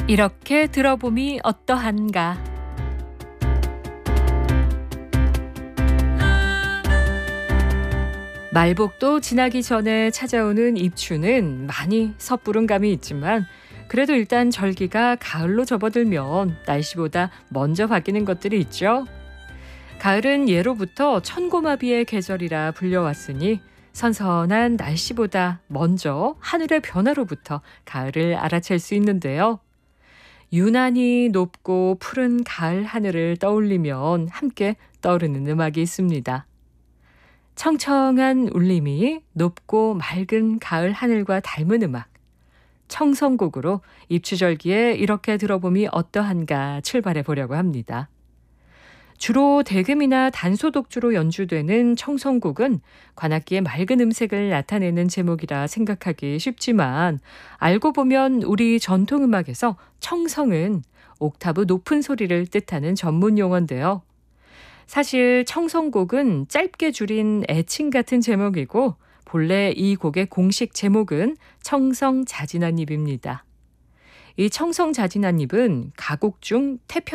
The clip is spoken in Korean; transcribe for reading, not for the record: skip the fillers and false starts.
이렇게 들어봄이 어떠한가. 말복도 지나기 전에 찾아오는 입추는 많이 섣부른 감이 있지만 그래도 일단 절기가 가을로 접어들면 날씨보다 먼저 바뀌는 것들이 있죠. 가을은 예로부터 천고마비의 계절이라 불려왔으니 선선한 날씨보다 먼저 하늘의 변화로부터 가을을 알아챌 수 있는데요. 유난히 높고 푸른 가을 하늘을 떠올리면 함께 떠오르는 음악이 있습니다. 청청한 울림이 높고 맑은 가을 하늘과 닮은 음악. 청성곡으로 입추절기에 이렇게 들어봄이 어떠한가 출발해 보려고 합니다. 주로 대금이나 단소독주로 연주되는 청성곡은 관악기의 맑은 음색을 나타내는 제목이라 생각하기 쉽지만 알고 보면 우리 전통음악에서 청성은 옥타브 높은 소리를 뜻하는 전문 용어인데요. 사실 청성곡은 짧게 줄인 애칭 같은 제목이고 본래 이 곡의 공식 제목은 청성자진한입입니다. 이 청성자진한입은 가곡 중 태평